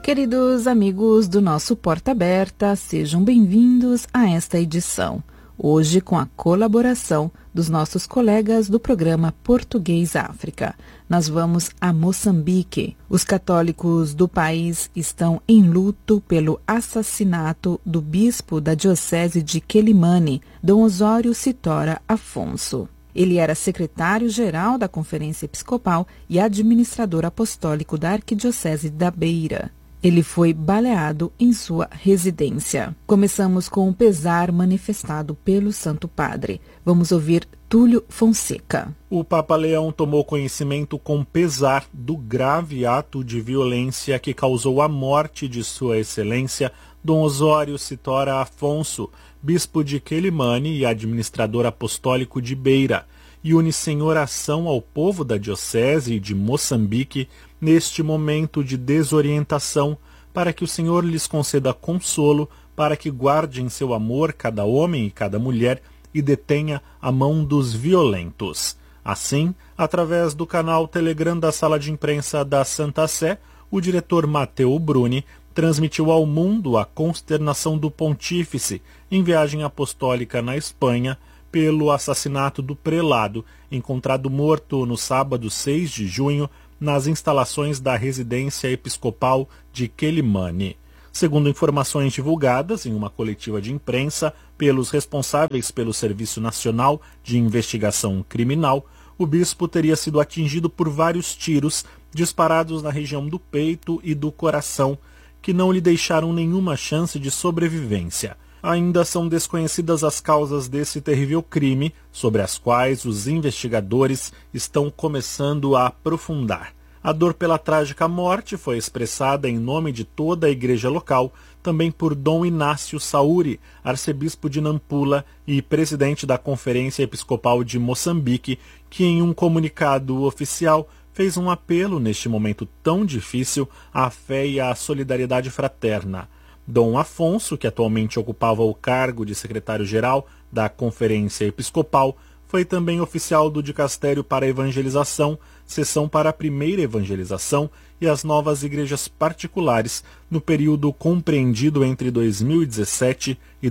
Queridos amigos do nosso Porta Aberta, sejam bem-vindos a esta edição. Hoje com a colaboração dos nossos colegas do programa Português África. Nós vamos a Moçambique. Os católicos do país estão em luto pelo assassinato do bispo da diocese de Quelimane, Dom Osório Citora Afonso. Ele era secretário-geral da Conferência Episcopal e administrador apostólico da Arquidiocese da Beira. Ele foi baleado em sua residência. Começamos com o pesar manifestado pelo Santo Padre. Vamos ouvir Túlio Fonseca. O Papa Leão tomou conhecimento com pesar do grave ato de violência que causou a morte de Sua Excelência Dom Osório Citora Afonso, bispo de Quelimane e administrador apostólico de Beira, e une-se em oração ao povo da Diocese de Moçambique neste momento de desorientação, para que o Senhor lhes conceda consolo, para que guarde em seu amor cada homem e cada mulher e detenha a mão dos violentos. Assim, através do canal Telegram da Sala de Imprensa da Santa Sé, o diretor Matteo Bruni transmitiu ao mundo a consternação do pontífice em viagem apostólica na Espanha pelo assassinato do prelado, encontrado morto no sábado 6 de junho nas instalações da residência episcopal de Quelimane. Segundo informações divulgadas em uma coletiva de imprensa pelos responsáveis pelo Serviço Nacional de Investigação Criminal, o bispo teria sido atingido por vários tiros disparados na região do peito e do coração, que não lhe deixaram nenhuma chance de sobrevivência. Ainda são desconhecidas as causas desse terrível crime, sobre as quais os investigadores estão começando a aprofundar. A dor pela trágica morte foi expressada em nome de toda a igreja local, também por Dom Inácio Sauri, arcebispo de Nampula e presidente da Conferência Episcopal de Moçambique, que em um comunicado oficial fez um apelo neste momento tão difícil à fé e à solidariedade fraterna. Dom Afonso, que atualmente ocupava o cargo de secretário-geral da Conferência Episcopal, foi também oficial do Dicastério para a Evangelização, seção para a primeira evangelização e as novas igrejas particulares, no período compreendido entre 2017 e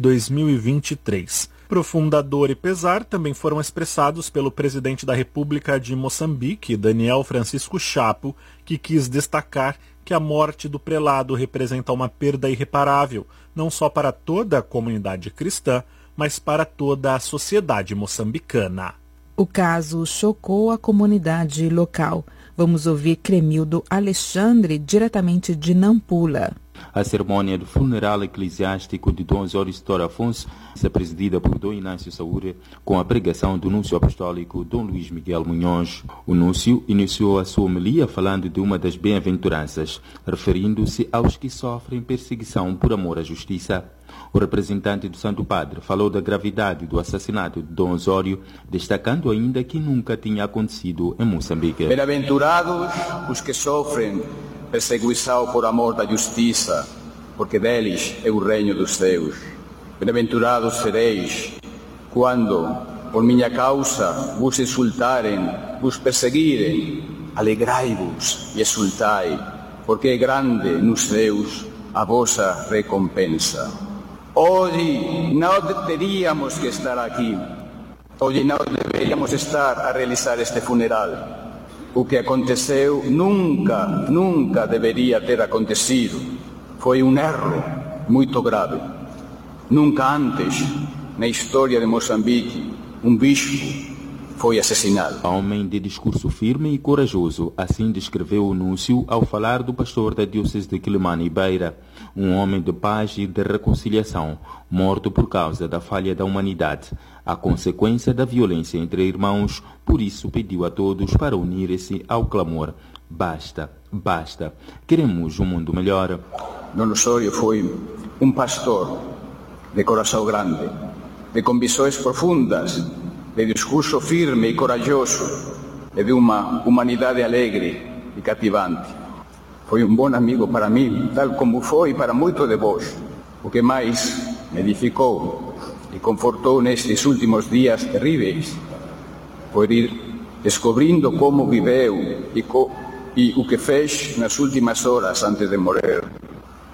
2023. Profunda dor e pesar também foram expressados pelo presidente da República de Moçambique, Daniel Francisco Chapo, que quis destacar que a morte do prelado representa uma perda irreparável, não só para toda a comunidade cristã, mas para toda a sociedade moçambicana. O caso chocou a comunidade local. Vamos ouvir Cremildo Alexandre, diretamente de Nampula. A cerimônia do funeral eclesiástico de Dom Osório Citora Afonso é presidida por Dom Inácio Saúde, com a pregação do núncio apostólico Dom Luís Miguel Munhoz. O núncio iniciou a sua homilia falando de uma das bem-aventuranças, referindo-se aos que sofrem perseguição por amor à justiça. O representante do Santo Padre falou da gravidade do assassinato de Dom Osório, destacando ainda que nunca tinha acontecido em Moçambique. Bem-aventurados os que sofrem perseguição por amor da justiça, porque deles é o reino dos céus. Bem-aventurados sereis quando, por minha causa, vos insultarem, vos perseguirem. Alegrai-vos e exultai, porque é grande nos céus a vossa recompensa. Hoje não teríamos que estar aqui. Hoje não deveríamos estar a realizar este funeral. O que aconteceu nunca deveria ter acontecido. Foi um erro muito grave. Nunca antes, na história de Moçambique, um bispo foi assassinado. Homem de discurso firme e corajoso, assim descreveu o núncio ao falar do pastor da diocese de Quelimane e Beira, um homem de paz e de reconciliação, morto por causa da falha da humanidade, a consequência da violência entre irmãos. Por isso pediu a todos para unirem-se ao clamor: basta, basta, queremos um mundo melhor. Dom Osório foi um pastor de coração grande, de convicções profundas, de discurso firme e corajoso, e de uma humanidade alegre e cativante. Foi um bom amigo para mim, tal como foi para muitos de vós. O que mais me edificou e confortou nestes últimos dias terríveis foi ir descobrindo como viveu e o que fez nas últimas horas antes de morrer.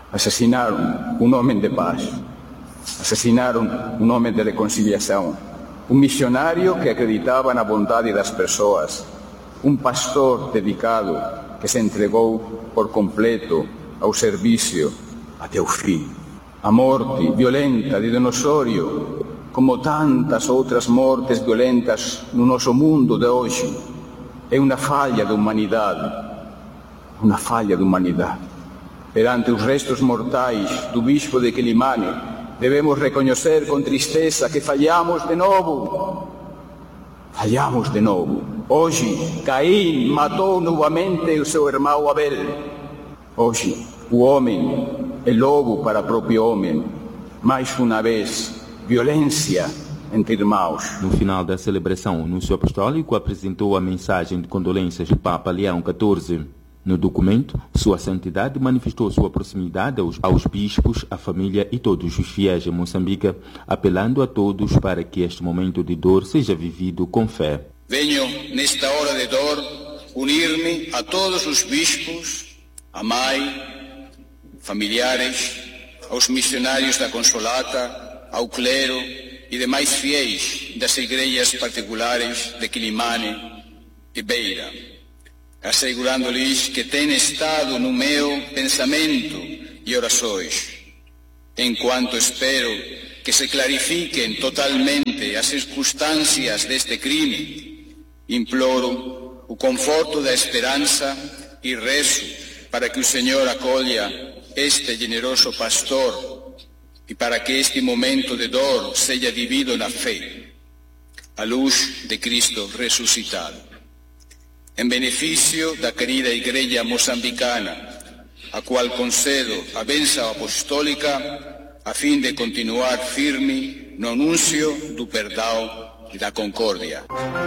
Assassinaram um homem de paz, assassinaram um homem de reconciliação, um missionário que acreditava na bondade das pessoas, um pastor dedicado que se entregou por completo ao serviço até o fim. A morte violenta de Don Osório, como tantas outras mortes violentas no nosso mundo de hoje, é uma falha da humanidade. Uma falha da humanidade. Perante os restos mortais do bispo de Quelimane, devemos reconhecer com tristeza que falhamos de novo. Falhamos de novo. Hoje, Caim matou novamente o seu irmão Abel. Hoje, o homem é lobo para o próprio homem. Mais uma vez, violência entre irmãos. No final da celebração, o Núncio Apostólico apresentou a mensagem de condolências do Papa Leão XIV. No documento, Sua Santidade manifestou sua proximidade aos bispos, à família e todos os fiéis em Moçambique, apelando a todos para que este momento de dor seja vivido com fé. Venho, nesta hora de dor, unir-me a todos os bispos, a mãe, familiares, aos missionários da Consolata, ao clero e demais fiéis das igrejas particulares de Quelimane e Beira, assegurando-lhes que têm estado no meu pensamento e orações, enquanto espero que se clarifiquem totalmente as circunstâncias deste crime. Imploro o conforto da esperança e rezo para que o Senhor acolha este generoso pastor e para que este momento de dor seja vivido na fé, à luz de Cristo ressuscitado. Em benefício da querida Igreja moçambicana, a qual concedo a bênção apostólica, a fim de continuar firme no anúncio do perdão e da concórdia.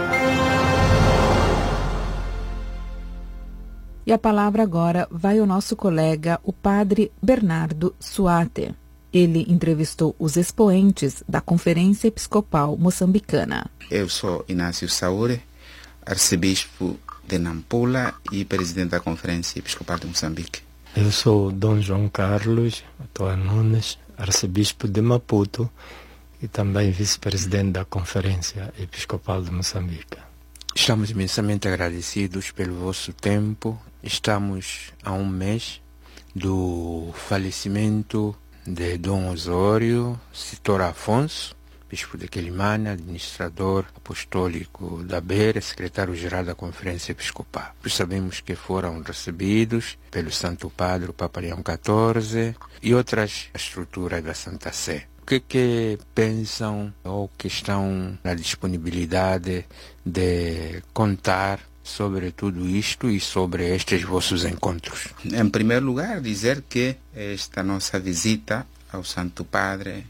E a palavra agora vai ao nosso colega, o padre Bernardo Suate. Ele entrevistou os expoentes da Conferência Episcopal Moçambicana. Eu sou Inácio Saúre, arcebispo de Nampula e presidente da Conferência Episcopal de Moçambique. Eu sou Dom João Carlos Toa Nunes, arcebispo de Maputo e também vice-presidente da Conferência Episcopal de Moçambique. Estamos imensamente agradecidos pelo vosso tempo. Estamos a um mês do falecimento de Dom Osório Citor Afonso, bispo de Quelimane, administrador apostólico da Beira, secretário-geral da Conferência Episcopal. Sabemos que foram recebidos pelo Santo Padre, o Papa Leão XIV, e outras estruturas da Santa Sé. O que pensam ou que estão na disponibilidade de contar sobre tudo isto e sobre estes vossos encontros? Em primeiro lugar, dizer que esta nossa visita ao Santo Padre,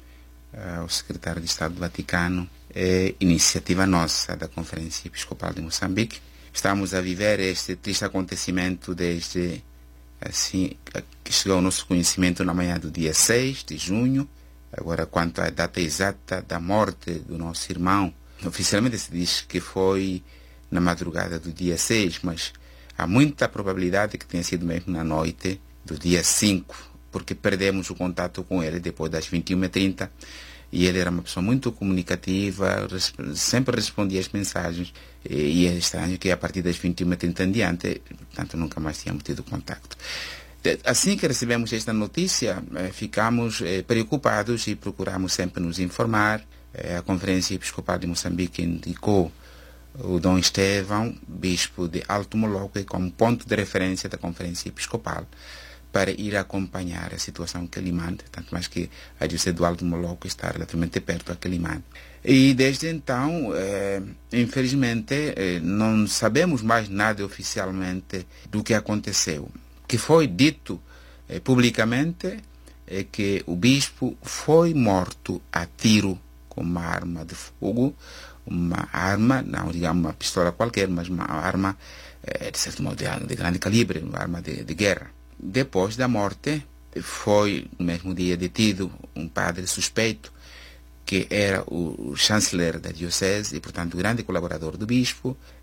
ao secretário de Estado do Vaticano, é iniciativa nossa da Conferência Episcopal de Moçambique. Estamos a viver este triste acontecimento desde assim que chegou ao nosso conhecimento na manhã do dia 6 de junho. Agora, quanto à data exata da morte do nosso irmão, oficialmente se diz que foi na madrugada do dia 6, mas há muita probabilidade que tenha sido mesmo na noite do dia 5, porque perdemos o contato com ele depois das 21h30, e ele era uma pessoa muito comunicativa, sempre respondia às mensagens, e é estranho que a partir das 21h30 em diante, portanto, nunca mais tínhamos tido contato. Assim que recebemos esta notícia, ficamos preocupados e procuramos sempre nos informar. A Conferência Episcopal de Moçambique indicou o Dom Estevão, bispo de Alto Moloco, como ponto de referência da Conferência Episcopal para ir acompanhar a situação em Quelimane, tanto mais que a Diocese do Alto Moloco está relativamente perto a Quelimane. E desde então, infelizmente, não sabemos mais nada oficialmente do que aconteceu. O que foi dito publicamente é que o bispo foi morto a tiro com uma arma de fogo, uma arma, não digamos uma pistola qualquer, mas uma arma de certo modo de grande calibre, uma arma de guerra. Depois da morte, foi no mesmo dia detido um padre suspeito, que era o chanceler da diocese e, portanto, grande colaborador do bispo,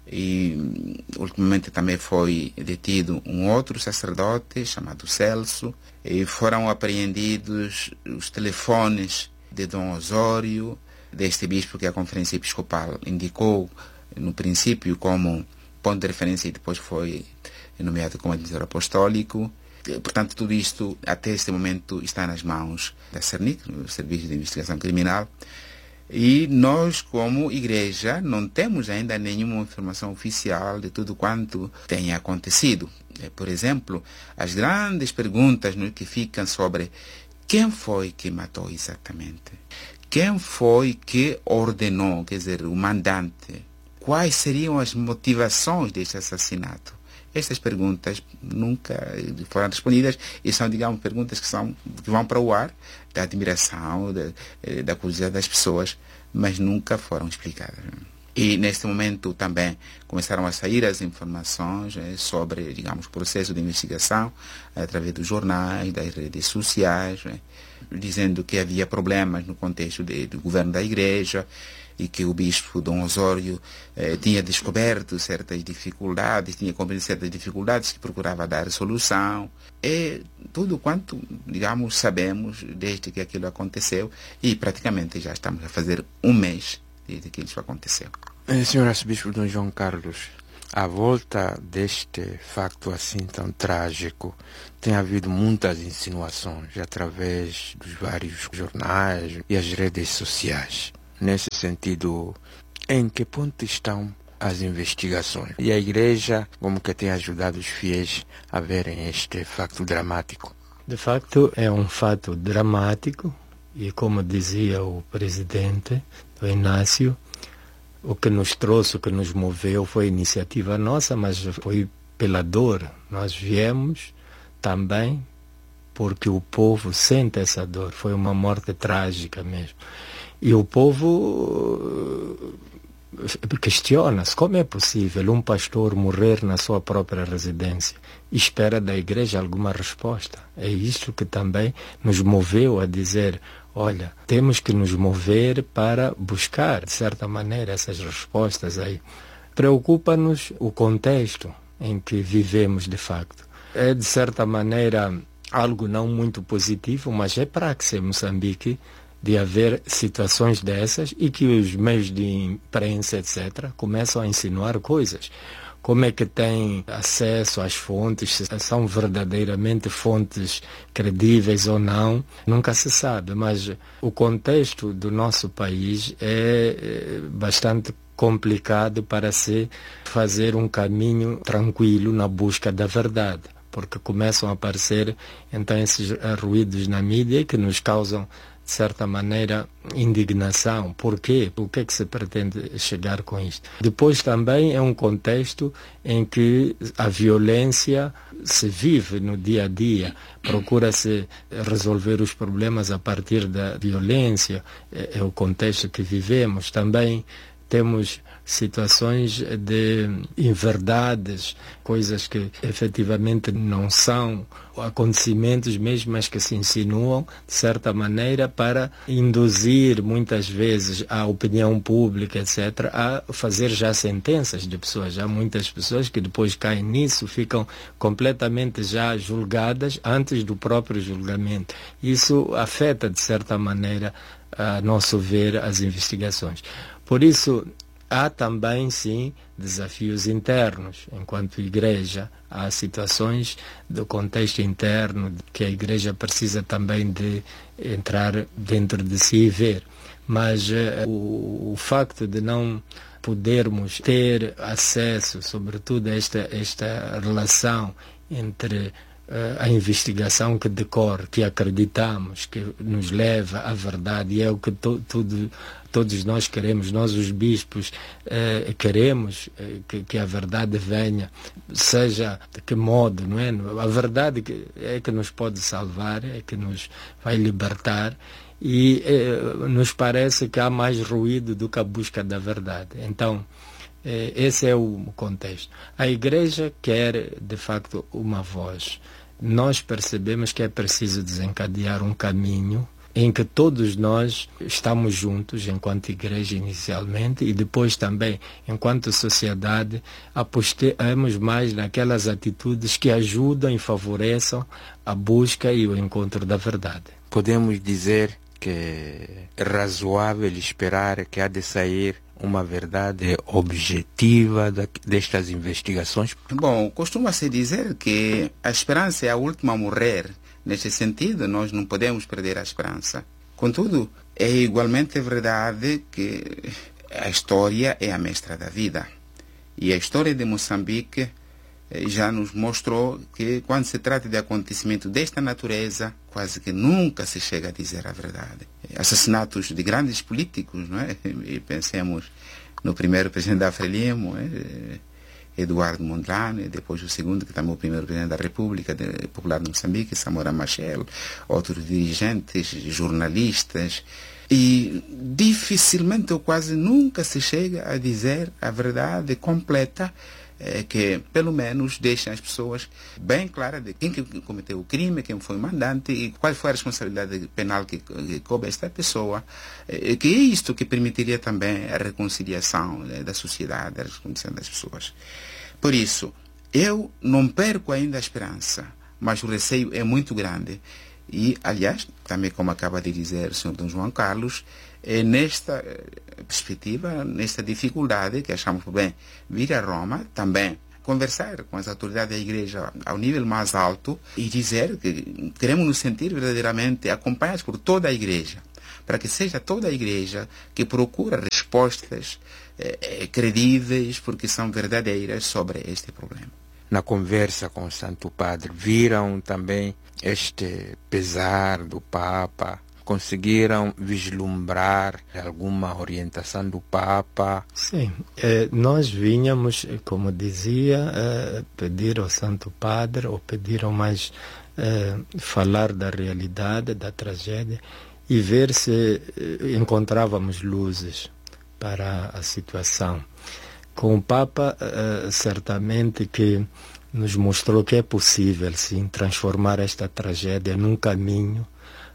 E ultimamente também foi detido um outro sacerdote chamado Celso, e foram apreendidos os telefones de Dom Osório, deste bispo que a Conferência Episcopal indicou no princípio como ponto de referência e depois foi nomeado como administrador apostólico. Portanto, tudo isto até este momento está nas mãos da CERNIC, o Serviço de Investigação Criminal, e nós, como igreja, não temos ainda nenhuma informação oficial de tudo quanto tenha acontecido. Por exemplo, as grandes perguntas que ficam sobre quem foi que matou exatamente, quem foi que ordenou, quer dizer, o mandante, quais seriam as motivações deste assassinato. Estas perguntas nunca foram respondidas e são, digamos, perguntas que vão para o ar, da admiração, da curiosidade das pessoas, mas nunca foram explicadas. E neste momento também começaram a sair as informações sobre, digamos, o processo de investigação através dos jornais, das redes sociais, dizendo que havia problemas no contexto do governo da igreja, e que o bispo Dom Osório tinha descoberto certas dificuldades, tinha compreendido certas dificuldades que procurava dar solução. É tudo quanto, digamos, sabemos desde que aquilo aconteceu, e praticamente já estamos a fazer um mês desde que isso aconteceu. Senhor Arcebispo Dom João Carlos, à volta deste facto assim tão trágico, tem havido muitas insinuações através dos vários jornais e as redes sociais. Nesse sentido, em que ponto estão as investigações? E a Igreja, como que tem ajudado os fiéis a verem este facto dramático? De facto, é um fato dramático e, como dizia o presidente, o Inácio, o que nos trouxe, o que nos moveu foi iniciativa nossa, mas foi pela dor. Nós viemos também porque o povo sente essa dor. Foi uma morte trágica mesmo. E o povo questiona-se como é possível um pastor morrer na sua própria residência. Espera da igreja alguma resposta. É isto que também nos moveu a dizer, olha, temos que nos mover para buscar, de certa maneira, essas respostas aí. Preocupa-nos o contexto em que vivemos de facto. É, de certa maneira, algo não muito positivo, mas é praxe em Moçambique de haver situações dessas e que os meios de imprensa, etc., começam a insinuar coisas. Como é que tem acesso às fontes, se são verdadeiramente fontes credíveis ou não, nunca se sabe. Mas o contexto do nosso país é bastante complicado para se fazer um caminho tranquilo na busca da verdade, porque começam a aparecer então esses ruídos na mídia que nos causam, de certa maneira, indignação. Por quê? O que é que se pretende chegar com isto? Depois também é um contexto em que a violência se vive no dia a dia. Procura-se resolver os problemas a partir da violência. É o contexto que vivemos. Também temos situações de inverdades, coisas que efetivamente não são acontecimentos mesmo, mas que se insinuam de certa maneira para induzir muitas vezes a opinião pública, etc., a fazer já sentenças de pessoas. Há muitas pessoas que depois caem nisso, ficam completamente já julgadas antes do próprio julgamento. Isso afeta de certa maneira, a nosso ver, as investigações. Por isso, há também, sim, desafios internos. Enquanto igreja, há situações do contexto interno que a igreja precisa também de entrar dentro de si e ver. Mas o facto de não podermos ter acesso, sobretudo a esta relação entre a investigação que decorre, que acreditamos, que nos leva à verdade, e é o que todos nós queremos, nós os bispos queremos que a verdade venha, seja de que modo, não é? A verdade é que nos pode salvar, é que nos vai libertar, e nos parece que há mais ruído do que a busca da verdade. Então, esse é o contexto. A igreja quer, de facto, uma voz. Nós percebemos que é preciso desencadear um caminho em que todos nós estamos juntos enquanto igreja inicialmente e depois também enquanto sociedade apostemos mais naquelas atitudes que ajudam e favoreçam a busca e o encontro da verdade. Podemos dizer que é razoável esperar que há de sair uma verdade objetiva destas investigações? Bom, costuma-se dizer que a esperança é a última a morrer. Neste sentido, nós não podemos perder a esperança. Contudo, é igualmente verdade que a história é a mestra da vida. E a história de Moçambique já nos mostrou que quando se trata de acontecimento desta natureza, quase que nunca se chega a dizer a verdade. Assassinatos de grandes políticos, não é? E pensemos no primeiro presidente da Frelimo, Eduardo Mondlane, depois o segundo, que também é o primeiro presidente da República Popular de Moçambique, Samora Machel, outros dirigentes, jornalistas. E dificilmente ou quase nunca se chega a dizer a verdade completa, que pelo menos deixa as pessoas bem claras de quem que cometeu o crime, quem foi o mandante e qual foi a responsabilidade penal que coube esta pessoa, que é isto que permitiria também a reconciliação da sociedade, a reconciliação das pessoas. Por isso, eu não perco ainda a esperança, mas o receio é muito grande. E, aliás, também como acaba de dizer o Sr. Dom João Carlos, é nesta perspectiva, nesta dificuldade que achamos por bem vir a Roma, também conversar com as autoridades da Igreja ao nível mais alto e dizer que queremos nos sentir verdadeiramente acompanhados por toda a Igreja, para que seja toda a Igreja que procura respostas credíveis, porque são verdadeiras sobre este problema. Na conversa com o Santo Padre, viram também este pesar do Papa? Conseguiram vislumbrar alguma orientação do Papa? Sim, nós vinhamos, como dizia, pedir ao Santo Padre, ou pediram mais falar da realidade, da tragédia, e ver se encontrávamos luzes para a situação. Com o Papa, certamente que nos mostrou que é possível, sim, transformar esta tragédia num caminho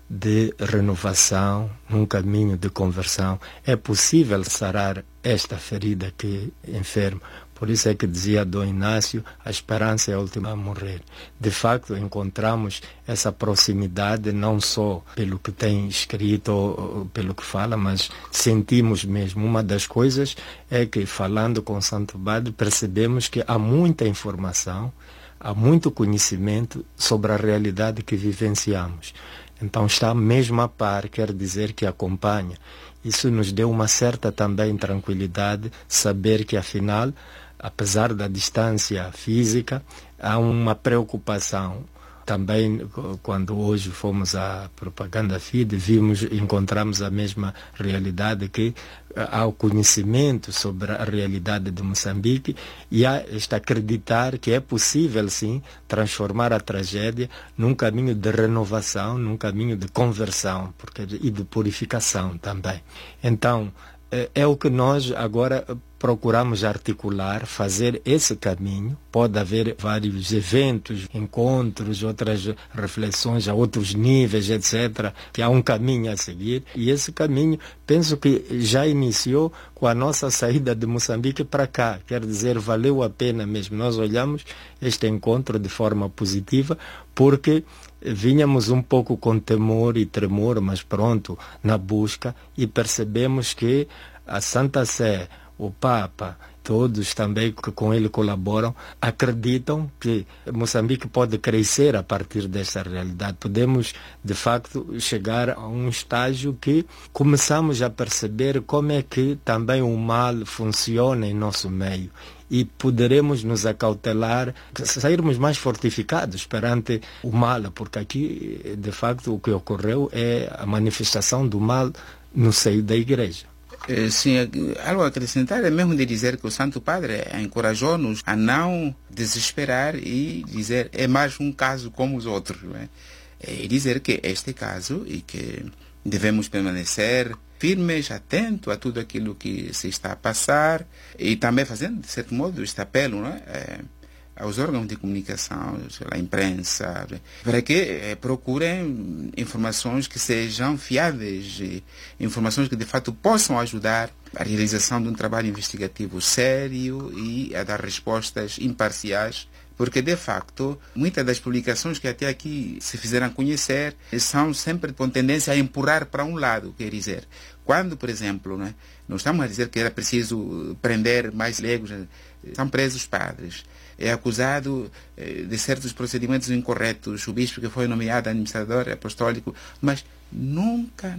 de renovação, num caminho de conversão. É possível sarar esta ferida que enferma. Por isso é que dizia Dom Inácio, a esperança é a última a morrer. De facto, encontramos essa proximidade, não só pelo que tem escrito ou pelo que fala, mas sentimos mesmo. Uma das coisas é que, falando com o Santo Padre, percebemos que há muita informação, há muito conhecimento sobre a realidade que vivenciamos. Então está mesmo a par, quer dizer que acompanha. Isso nos deu uma certa também tranquilidade, saber que afinal, apesar da distância física, há uma preocupação. Também, quando hoje fomos à Propaganda Fide, encontramos a mesma realidade, que há o conhecimento sobre a realidade de Moçambique e há este acreditar que é possível, sim, transformar a tragédia num caminho de renovação, num caminho de conversão e de purificação também. Então, é o que nós agora procuramos articular, fazer esse caminho. Pode haver vários eventos, encontros, outras reflexões a outros níveis, etc., que há um caminho a seguir. E esse caminho, penso que já iniciou com a nossa saída de Moçambique para cá. Quer dizer, valeu a pena mesmo. Nós olhamos este encontro de forma positiva, porque vinhamos um pouco com temor e tremor, mas pronto, na busca, e percebemos que a Santa Sé, o Papa, todos também que com ele colaboram, acreditam que Moçambique pode crescer a partir dessa realidade. Podemos, de facto, chegar a um estágio que começamos a perceber como é que também o mal funciona em nosso meio. E poderemos nos acautelar, sairmos mais fortificados perante o mal, porque aqui, de facto, o que ocorreu é a manifestação do mal no seio da Igreja. Sim, algo a acrescentar é mesmo de dizer que o Santo Padre encorajou-nos a não desesperar e dizer é mais um caso como os outros. Né? E dizer que este caso e que devemos permanecer firmes, atentos a tudo aquilo que se está a passar e também fazendo, de certo modo, este apelo, né? aos órgãos de comunicação, à imprensa, para que procurem informações que sejam fiáveis, informações que de fato possam ajudar a realização de um trabalho investigativo sério e a dar respostas imparciais, porque de facto muitas das publicações que até aqui se fizeram conhecer são sempre com tendência a empurrar para um lado, quer dizer, quando, por exemplo, não estamos a dizer que era preciso prender mais leigos, são presos padres, é acusado de certos procedimentos incorretos, o bispo que foi nomeado administrador apostólico, mas nunca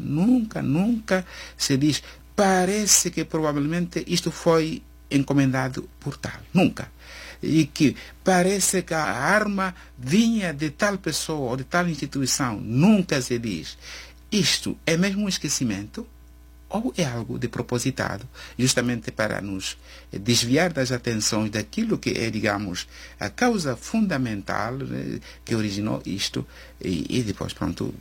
se diz, parece que provavelmente isto foi encomendado por tal. Nunca. E que parece que a arma vinha de tal pessoa ou de tal instituição. Nunca se diz. Isto é mesmo um esquecimento ou é algo de propositado, justamente para nos desviar das atenções daquilo que é, digamos, a causa fundamental, né, que originou isto, e depois, pronto,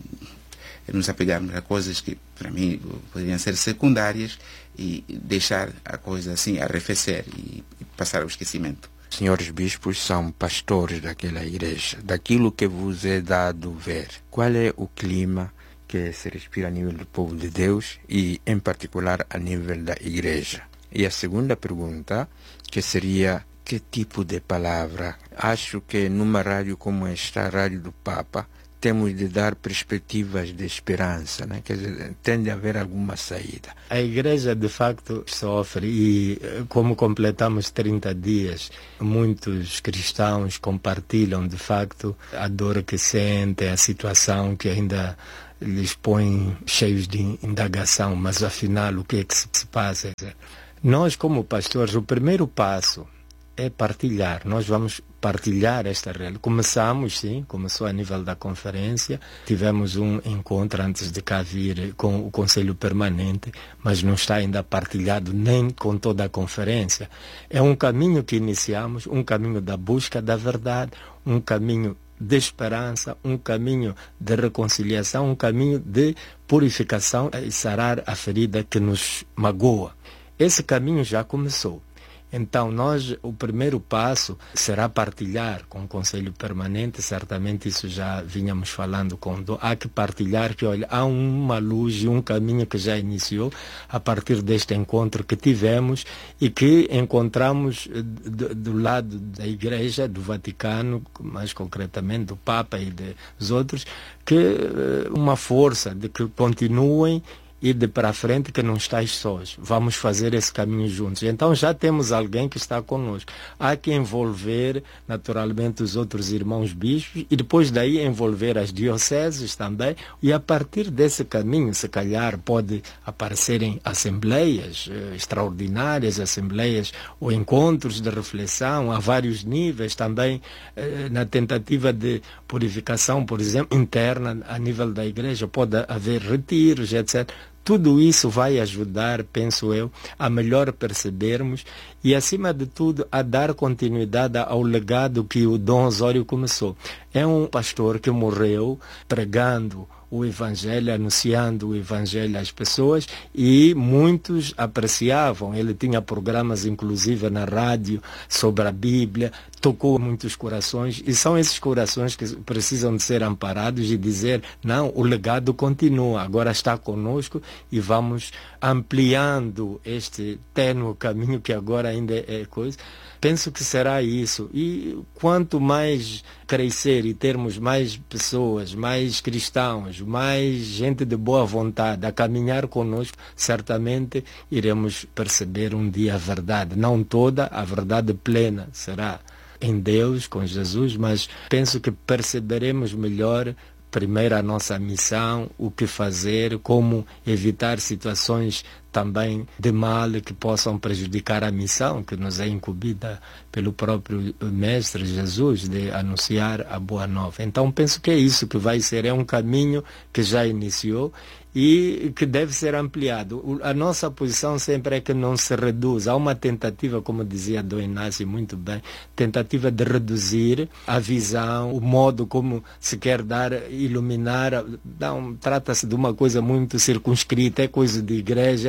nos apegarmos a coisas que, para mim, poderiam ser secundárias e deixar a coisa assim arrefecer e passar ao esquecimento. Senhores bispos são pastores daquela igreja. Daquilo que vos é dado ver, qual é o clima que se respira a nível do povo de Deus e, em particular, a nível da igreja? E a segunda pergunta, que seria, que tipo de palavra? Acho que numa rádio como esta, a Rádio do Papa, temos de dar perspectivas de esperança, né? Quer dizer, tende a haver alguma saída. A igreja, de facto, sofre e, como completamos 30 dias, muitos cristãos compartilham, de facto, a dor que sentem, a situação que ainda lhes põe cheios de indagação, mas afinal o que é que se passa? Nós, como pastores, o primeiro passo é partilhar. Nós vamos partilhar esta realidade. Começou a nível da conferência, tivemos um encontro antes de cá vir com o Conselho Permanente, mas não está ainda partilhado nem com toda a conferência. É um caminho que iniciamos, um caminho da busca da verdade, um caminho de esperança, um caminho de reconciliação, um caminho de purificação e sarar a ferida que nos magoa. Esse caminho já começou. Então, o primeiro passo será partilhar com o Conselho Permanente, certamente isso já vínhamos falando há que partilhar que, olha, há uma luz e um caminho que já iniciou a partir deste encontro que tivemos e que encontramos do lado da Igreja, do Vaticano, mais concretamente do Papa e dos outros, que uma força de que continuem e de para frente, que não estáis sós. Vamos fazer esse caminho juntos. Então já temos alguém que está conosco. Há que envolver naturalmente os outros irmãos bispos e depois daí envolver as dioceses também, e a partir desse caminho, se calhar pode aparecerem assembleias extraordinárias, assembleias ou encontros de reflexão a vários níveis também, na tentativa de purificação, por exemplo, interna a nível da igreja. Pode haver retiros, etc. Tudo isso vai ajudar, penso eu, a melhor percebermos e, acima de tudo, a dar continuidade ao legado que o Dom Osório começou. É um pastor que morreu pregando o Evangelho, anunciando o Evangelho às pessoas, e muitos apreciavam. Ele tinha programas, inclusive, na rádio sobre a Bíblia, tocou muitos corações, e são esses corações que precisam de ser amparados e dizer, não, o legado continua, agora está conosco e vamos ampliando este tênue caminho que agora ainda é coisa. Penso que será isso. E quanto mais crescer e termos mais pessoas, mais cristãos, mais gente de boa vontade a caminhar conosco, certamente iremos perceber um dia a verdade. Não toda, a verdade plena será em Deus, com Jesus, mas penso que perceberemos melhor primeiro a nossa missão, o que fazer, como evitar situações também de mal que possam prejudicar a missão que nos é incumbida pelo próprio Mestre Jesus de anunciar a Boa Nova. Então penso que é isso que vai ser, é um caminho que já iniciou e que deve ser ampliado. A nossa posição sempre é que não se reduz. Há uma tentativa, como dizia Dom Inácio muito bem, tentativa de reduzir a visão, o modo como se quer iluminar. Trata-se de uma coisa muito circunscrita, é coisa de igreja,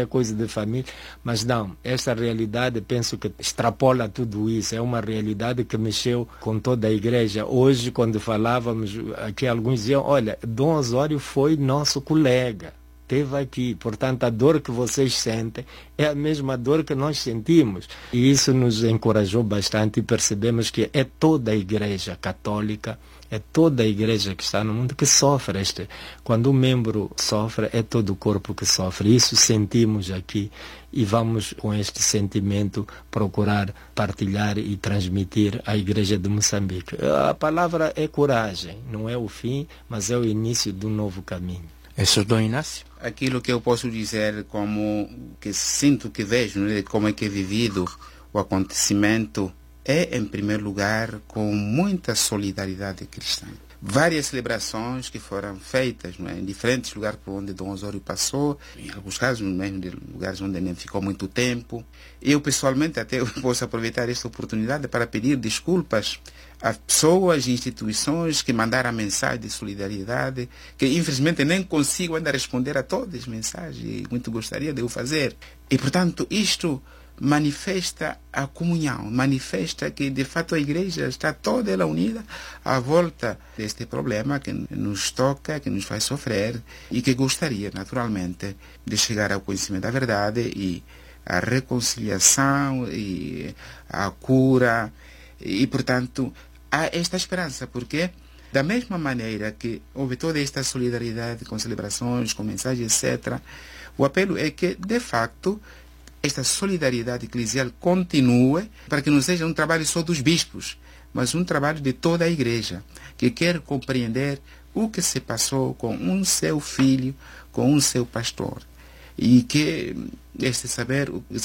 coisa de família, mas não, esta realidade penso que extrapola tudo isso, é uma realidade que mexeu com toda a igreja. Hoje, quando falávamos aqui, alguns diziam, olha, Dom Osório foi nosso colega, esteve aqui, portanto a dor que vocês sentem é a mesma dor que nós sentimos, e isso nos encorajou bastante, e percebemos que é toda a igreja católica, é toda a igreja que está no mundo que sofre. Quando um membro sofre, é todo o corpo que sofre. Isso sentimos aqui, e vamos com este sentimento procurar partilhar e transmitir à igreja de Moçambique. A palavra é coragem, não é o fim, mas é o início de um novo caminho. Isso, Dom Inácio? Aquilo que eu posso dizer, como que sinto, que vejo, né, como é que é vivido o acontecimento, é, em primeiro lugar, com muita solidariedade cristã. Várias celebrações que foram feitas, não é, em diferentes lugares por onde Dom Osório passou, em alguns casos mesmo de lugares onde nem ficou muito tempo. Eu, pessoalmente, até posso aproveitar esta oportunidade para pedir desculpas a pessoas e instituições que mandaram a mensagem de solidariedade, que infelizmente nem consigo ainda responder a todas as mensagens, e muito gostaria de o fazer. E, portanto, isto manifesta a comunhão, manifesta que de fato a igreja está toda ela unida à volta deste problema que nos toca, que nos faz sofrer, e que gostaria naturalmente de chegar ao conhecimento da verdade e à reconciliação e à cura. E portanto há esta esperança, porque da mesma maneira que houve toda esta solidariedade com celebrações, com mensagens, etc., o apelo é que de facto esta solidariedade eclesial continue, para que não seja um trabalho só dos bispos, mas um trabalho de toda a igreja, que quer compreender o que se passou com um seu filho, com um seu pastor, e que este saber